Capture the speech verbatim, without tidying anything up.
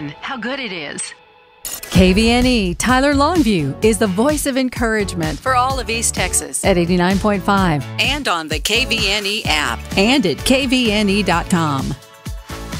Listen how good it is. K V N E Tyler Longview is the voice of encouragement for all of East Texas at eighty-nine point five and on the K V N E app and at K V N E dot com.